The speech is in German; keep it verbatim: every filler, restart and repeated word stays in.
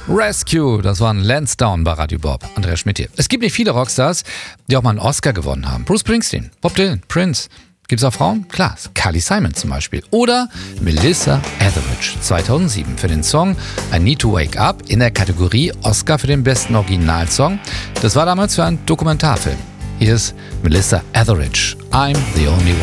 Rescue, das war ein Lansdowne bei Radio Bob. Andreas Schmidt hier. Es gibt nicht viele Rockstars, die auch mal einen Oscar gewonnen haben. Bruce Springsteen, Bob Dylan, Prince. Gibt es auch Frauen? Klar, Carly Simon zum Beispiel. Oder Melissa Etheridge zweitausendsieben für den Song I Need to Wake Up in der Kategorie Oscar für den besten Originalsong. Das war damals für einen Dokumentarfilm. Hier ist Melissa Etheridge, I'm the Only One.